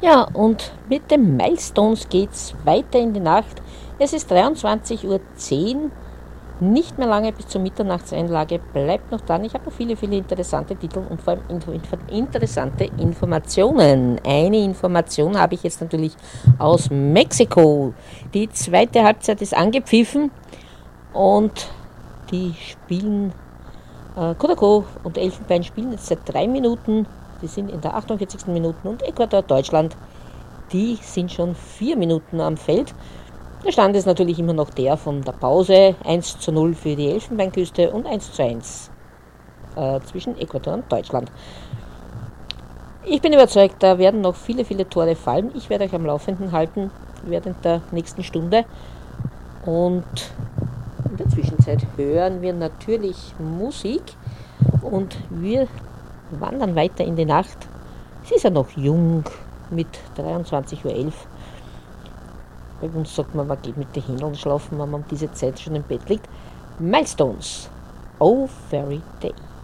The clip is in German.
Ja, und mit den Milestones geht's weiter in die Nacht. Es ist 23:10 Uhr, nicht mehr lange bis zur Mitternachtseinlage. Bleibt noch dran, ich habe noch viele, viele interessante Titel und vor allem interessante Informationen. Eine Information habe ich jetzt natürlich aus Mexiko. Die zweite Halbzeit ist angepfiffen und die spielen, Curacao und Elfenbein spielen jetzt seit 3 Minuten. Die sind in der 48. Minute und Ecuador, Deutschland, die sind schon 4 Minuten am Feld. Der Stand ist natürlich immer noch der von der Pause. 1:0 für die Elfenbeinküste und 1:1 zwischen Ecuador und Deutschland. Ich bin überzeugt, da werden noch viele, viele Tore fallen. Ich werde euch am Laufenden halten während der nächsten Stunde. Und in der Zwischenzeit hören wir natürlich Musik und wir wandern weiter in die Nacht. Es ist ja noch jung mit 23:11 Uhr. Bei uns sagt man geht mit den Händeln schlafen, wenn man um diese Zeit schon im Bett liegt. Milestones. Oh, Fairy Day.